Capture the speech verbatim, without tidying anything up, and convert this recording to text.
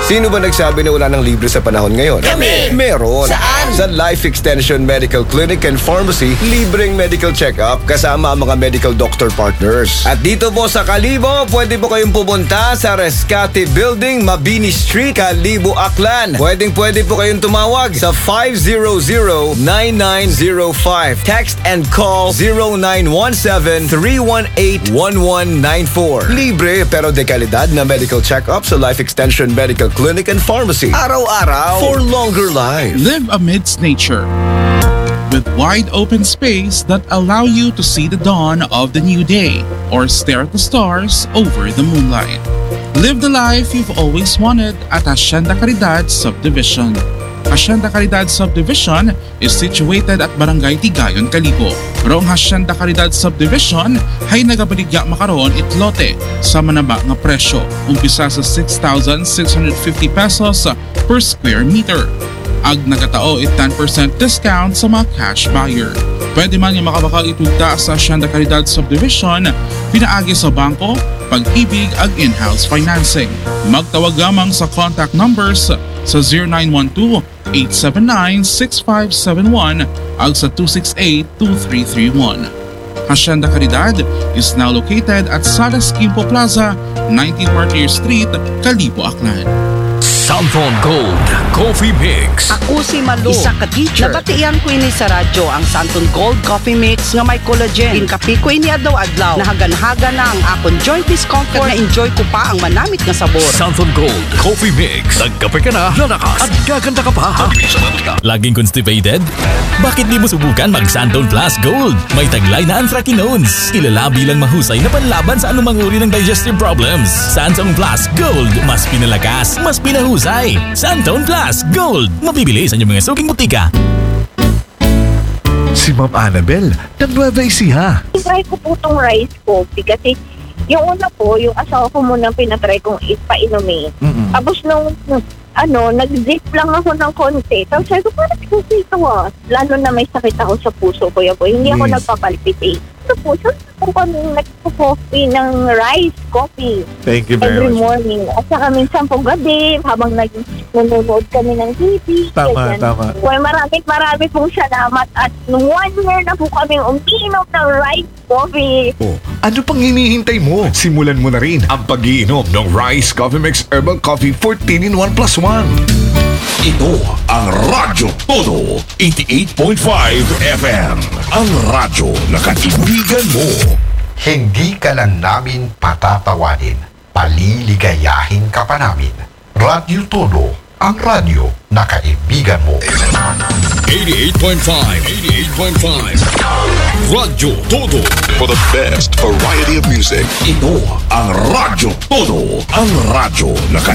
Sino ba nagsabi na wala ng libre sa panahon ngayon? Kami! Meron! Saan? Sa Life Extension Medical Clinic and Pharmacy, libreng medical check-up kasama ang mga medical doctor partners. At dito po sa Kalibo, pwede po kayong pumunta sa Rescate Building, Mabini Street, Kalibo, Aklan. Pwedeng pwede po kayong tumawag sa five zero zero nine nine zero five. Text and call zero nine one seven three one eight one one nine four. Libre pero de kalidad na medical check-up sa Life Extension Medical Clinic and Pharmacy. Araw-araw for longer life. Live amidst nature with wide open space that allow you to see the dawn of the new day or stare at the stars over the moonlight. Live the life you've always wanted at Hacienda Caridad Subdivision. Hacienda Caridad Subdivision is situated at Barangay Tigayon, Kalibo. Pero ang Hacienda Caridad Subdivision ay nagabaligya makaroon itlote sa manaba nga presyo. Umpisa sa six thousand six hundred fifty pesos per square meter. Ag nagatao it ten percent discount sa mga cash buyer. Pwede man yung makabakal itugta sa Hacienda Caridad Subdivision, pinaagi sa bangko, pag-ibig ag in-house financing. Magtawag lamang sa contact numbers sa zero nine one two eight seven nine six five seven one ag sa two six eight two three three one. Hacienda Caridad is now located at Salas Quimpo Plaza, nineteen Martyr Street, Kalibo, Aklan. Santon Gold Coffee Mix. Ako si Malu, isa ka teacher. Nabatian ko ini sa radyo ang Santon Gold Coffee Mix nga may collagen. Inkapi ko ini adlaw-adlaw. Nahagan-haga na ang akong joint discomfort. Na-enjoy ko pa ang manamit nga sabor. Santon Gold Coffee Mix. Nagkape ka na, lalakas at gaganda ka pa. Laging constipated? Bakit di mo subukan mag Santon Plus Gold? May taglay na anthracinones. Kilala bilang mahusay na panlaban sa anumang uri ng digestive problems. Santon Plus Gold. Mas pinalakas, mas pinahusay. Santon Plus Gold. Mabibili sa inyong mga suking butika. Si Ma'am Annabel, ng Nueva Ecija. Try ko po itong rice coffee kasi yung una po, yung asawa ko muna pinatry kong ipainumin. Mm-mm. Tapos nung, ano, nag-zip lang ako ng konti. Tapos sabi ko, parang kasi ito ah. Lalo na may sakit ako sa puso ko. Yan po. Hindi ako Yes. nagpapalpitate. Ito po, so po kami nagpo-coffee ng rice coffee. Thank you very Every much. morning. At saka minsan pong gabi, habang nag- nanonood kami ng T V. Tama, ganyan. tama. Well, maraming maraming pong salamat. At nung one year na po kaming uminom ng rice coffee. Oh, ano pang hinihintay mo? Simulan mo na rin ang pag-iinom ng Rice Coffee Mix Herbal Coffee fourteen in one plus one. Ito ang Radyo Todo eighty-eight point five F M. Ang radyo na kaibigan mo. Hindi ka lang namin patatawanin, paliligayahin ka pa namin. Radyo Todo, ang radyo na kaibigan mo. eighty-eight point five. eighty-eight point five. Radyo Todo. For the best variety of music. Ito ang Radyo Todo. Ang radyo na kaibigan